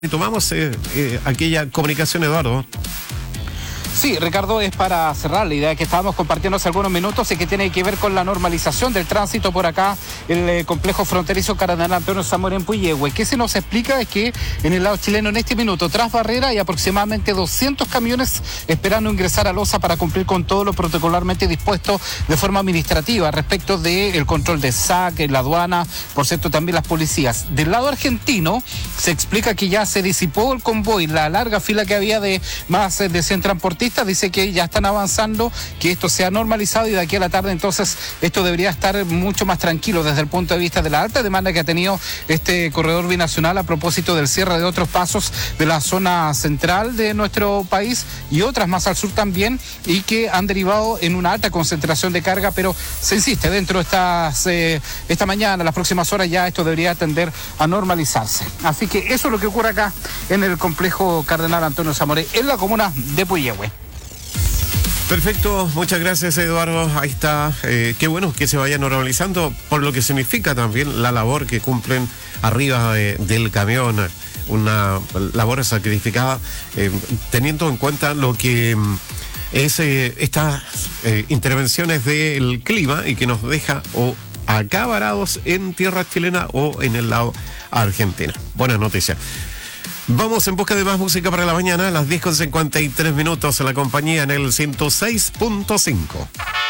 Y tomamos aquella comunicación, Eduardo. Sí, Ricardo, es para cerrar la idea que estábamos compartiendo hace algunos minutos y que tiene que ver con la normalización del tránsito por acá, el complejo fronterizo Cardenal Antonio Zamora en Puyehue. ¿Qué se nos explica? Es que en el lado chileno en este minuto, tras barrera, hay aproximadamente 200 camiones esperando ingresar a Loza para cumplir con todo lo protocolarmente dispuesto de forma administrativa respecto del control de SAC, la aduana, por cierto, también las policías. Del lado argentino, se explica que ya se disipó el convoy, la larga fila que había de más de 100 transportistas. Dice que ya están avanzando, que esto se ha normalizado y de aquí a la tarde entonces esto debería estar mucho más tranquilo desde el punto de vista de la alta demanda que ha tenido este corredor binacional a propósito del cierre de otros pasos de la zona central de nuestro país y otras más al sur también, y que han derivado en una alta concentración de carga, pero se insiste, dentro de esta mañana, las próximas horas ya esto debería tender a normalizarse. Así que eso es lo que ocurre acá en el complejo Cardenal Antonio Zamora, en la comuna de Puyehue. Perfecto, muchas gracias, Eduardo. Ahí está, qué bueno que se vaya normalizando, por lo que significa también la labor que cumplen arriba del camión, una labor sacrificada, teniendo en cuenta lo que es estas intervenciones del clima y que nos deja o acá varados en tierra chilena o en el lado argentino. Buenas noticias. Vamos en busca de más música para la mañana, a las 10:53 en la compañía en el 106.5.